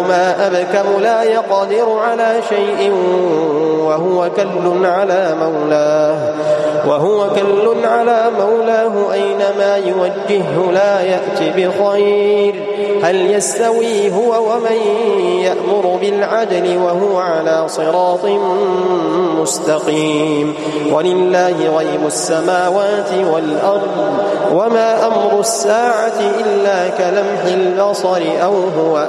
أحدهما أبكم لا يقدر على شيء وهو كل على مولاه أينما يوجهه لا يأت بخير هل يستوي هو ومن يأمر بالعدل وهو على صراط مستقيم ولله غيب السماوات والأرض وما أمر الساعة إلا كلمح البصر أو هو